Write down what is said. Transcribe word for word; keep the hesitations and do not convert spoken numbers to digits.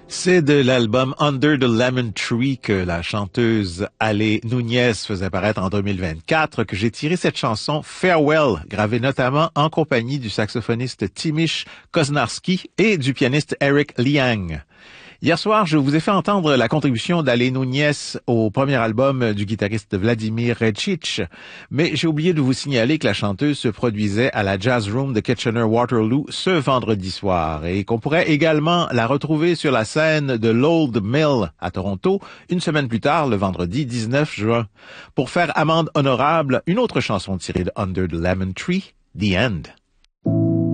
C'est de l'album Under the Lemon Tree que la chanteuse Ale Núñez faisait paraître en deux mille vingt-quatre que j'ai tiré cette chanson Farewell, gravée notamment en compagnie du saxophoniste Timish Koznarski et du pianiste Eric Liang. Hier soir, je vous ai fait entendre la contribution d'Ale Núñez au premier album du guitariste Vladimir Rečić, mais j'ai oublié de vous signaler que la chanteuse se produisait à la Jazz Room de Kitchener-Waterloo ce vendredi soir et qu'on pourrait également la retrouver sur la scène de l'Old Mill à Toronto une semaine plus tard, le vendredi dix-neuf juin, pour faire amende honorable une autre chanson tirée de Under the Lemon Tree, The End.